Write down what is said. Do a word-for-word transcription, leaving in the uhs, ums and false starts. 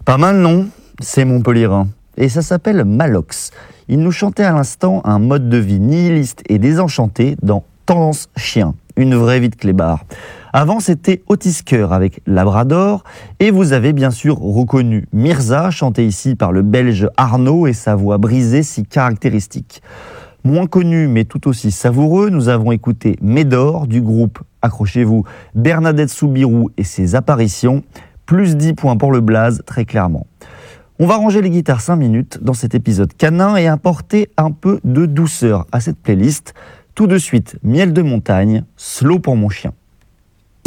Pas mal, non? C'est Montpellierin. Et ça s'appelle Malox. Il nous chantait à l'instant un mode de vie nihiliste et désenchanté dans Tendance Chien, une vraie vie de clébard. Avant, c'était Otis Kerr avec Labrador. Et vous avez bien sûr reconnu Mirza, chanté ici par le Belge Arnaud et sa voix brisée si caractéristique. Moins connu mais tout aussi savoureux, nous avons écouté Médor du groupe, accrochez-vous, Bernadette Soubirous et ses apparitions. Plus dix points pour le blaze, très clairement. On va ranger les guitares cinq minutes dans cet épisode canin et apporter un peu de douceur à cette playlist. Tout de suite, Miel de montagne, Slow pour mon chien.